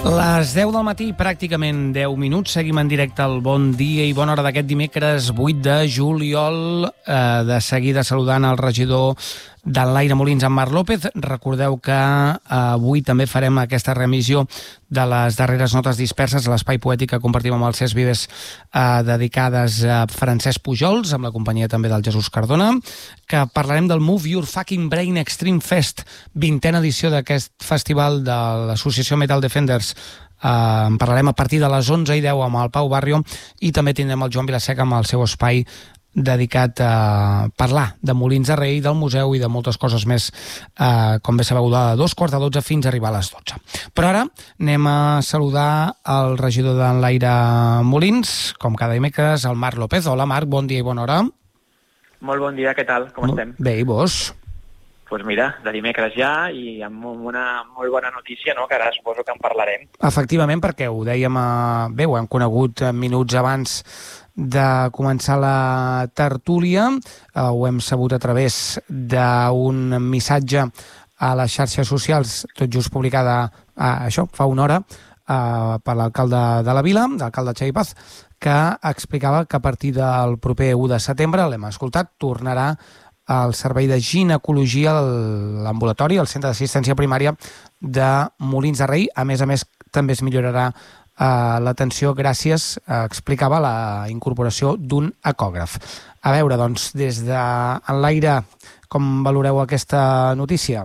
Les 10 del matí, pràcticament 10 minuts. Seguim en directe al Bon Dia i Bona Hora d'aquest dimecres 8 de juliol. De seguida saludant el regidor d'Enlaire Molins, en Marc López. Recordeu que avui també farem aquesta remissió de les darreres notes disperses a l'Espai Poètic que compartim amb el Cesc Vives, dedicades a Francesc Pujols, amb la companyia també del Jesús Cardona, que parlarem del Move Your Fucking Brain Extreme Fest, 20a edició d'aquest festival de l'associació Metal Defenders. En parlarem a partir de les 11:10 amb el Pau Barrio, i també tindrem el Joan Vilaseca amb el seu espai dedicat a parlar de Molins de Rei, del museu i de moltes coses més, com bé sabeu, de 2:45 fins a arribar a les 12. Però ara anem a saludar el regidor d'Enlaire Molins, com cada dimecres, el Marc López. Hola, Marc, bon dia i bona hora. Molt bon dia, què tal? Com estem? Bé, i vos? Doncs mira, de dimecres ja, i amb una molt bona notícia, no?, que ara suposo que en parlarem. Efectivament, perquè ho dèiem, bé, ho hem conegut minuts abans de començar la tertúlia, ho hem sabut a través d'un missatge a les xarxes socials, tot just publicada això, fa una hora, per l'alcalde de la vila, l'alcalde Xavi Paz, que explicava que a partir del proper 1 de setembre, l'hem escoltat, tornarà el servei de ginecologia a l'ambulatori, al centre d'assistència primària de Molins de Rei. A més, també es millorarà l'atenció gràcies, explicava, la incorporació d'un ecògraf. A veure, doncs, des d'Enlaire, com valoreu aquesta notícia?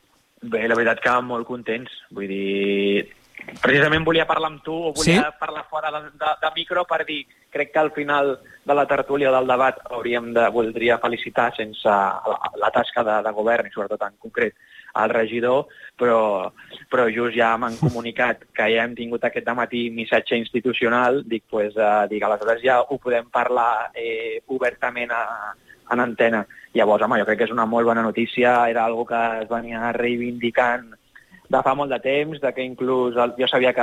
Bé, la veritat que molt contents. Vull dir, precisament volia parlar amb tu, o volia parlar fora de micro per dir, crec que al final de la tertúlia del debat voldria felicitar sense la tasca de govern, i sobretot en concret al regidor, però just ja m'han comunicat que ja hem tingut aquest dematí missatge institucional, dic, aleshores ja ho podem parlar obertament en antena. Llavors, home, jo crec que és una molt bona notícia, era algo que es venia reivindicant de fa molt de temps, de que inclús jo sabia que